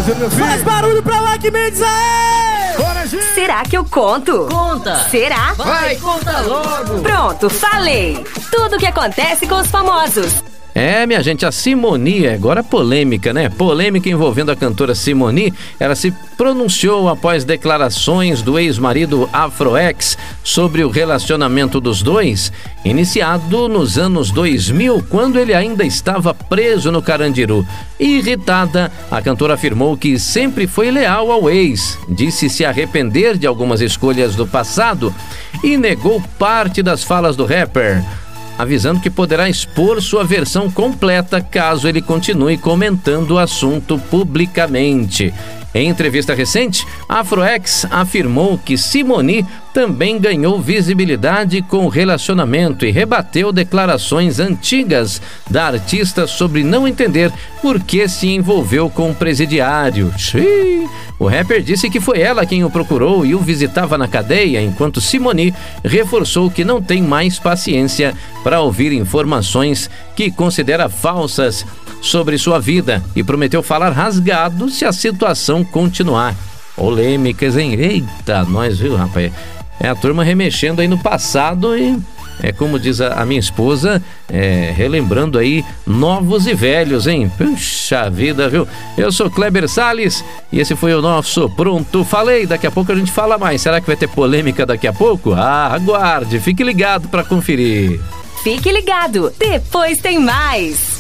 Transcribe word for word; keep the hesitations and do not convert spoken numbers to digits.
fazendo, meu filho? Faz barulho pra lá que Mendes aí! Bora, gente! Será que eu conto? Conta! Será? Vai, conta logo! Pronto, falei! Tudo o que acontece com os famosos. É, minha gente, a Simone, agora polêmica, né? Polêmica envolvendo a cantora Simone. Ela se pronunciou após declarações do ex-marido Afroex sobre o relacionamento dos dois, iniciado nos anos dois mil, quando ele ainda estava preso no Carandiru. Irritada, a cantora afirmou que sempre foi leal ao ex, disse se arrepender de algumas escolhas do passado e negou parte das falas do rapper, avisando que poderá expor sua versão completa caso ele continue comentando o assunto publicamente. Em entrevista recente, a Afroex afirmou que Simone também ganhou visibilidade com o relacionamento e rebateu declarações antigas da artista sobre não entender por que se envolveu com o presidiário. Xiii. O rapper disse que foi ela quem o procurou e o visitava na cadeia, enquanto Simone reforçou que não tem mais paciência para ouvir informações que considera falsas sobre sua vida e prometeu falar rasgado se a situação continuar. Polêmicas, hein? Eita, nós, viu, rapaz? É a turma remexendo aí no passado e, é como diz a, a minha esposa, é, relembrando aí novos e velhos, hein? Puxa vida, viu? Eu sou Kleber Salles e esse foi o nosso Pronto Falei. Daqui a pouco a gente fala mais. Será que vai ter polêmica daqui a pouco? Ah, aguarde, fique ligado para conferir. Fique ligado, depois tem mais.